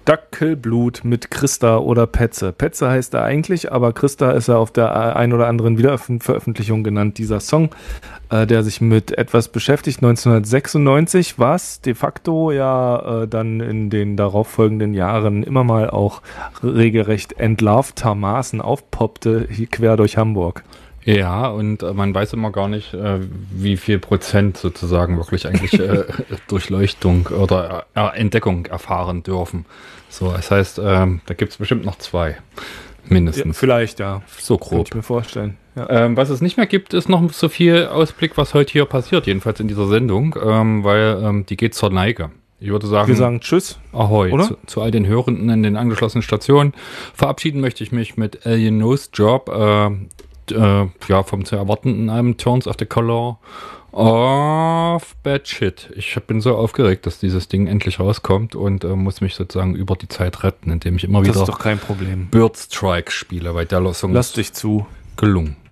Dackelblut mit Christa oder Petze. Petze heißt er eigentlich, aber Christa ist er auf der ein oder anderen Wiederveröffentlichung genannt, dieser Song, der sich mit etwas beschäftigt. 1996, was de facto ja dann in den darauffolgenden Jahren immer mal auch regelrecht entlarvtermaßen aufpoppte, hier quer durch Hamburg. Ja, und man weiß immer gar nicht, wie viel Prozent sozusagen wirklich eigentlich Durchleuchtung oder Entdeckung erfahren dürfen. So, das heißt, da gibt es bestimmt noch 2, mindestens. Ja, vielleicht, ja. So grob. Könnte ich mir vorstellen. Ja. Was es nicht mehr gibt, ist noch so viel Ausblick, was heute hier passiert, jedenfalls in dieser Sendung, weil die geht zur Neige. Ich würde sagen, wir sagen Tschüss. Ahoi. Oder? Zu all den Hörenden in den angeschlossenen Stationen. Verabschieden möchte ich mich mit Alien Nose Job, vom zu erwartenden Album Turns of the Color of Bad Shit. Ich bin so aufgeregt, dass dieses Ding endlich rauskommt und muss mich sozusagen über die Zeit retten, indem ich immer wieder das ist doch kein Problem. Bird Strike spiele, weil der Song Lass dich zu. gelungen.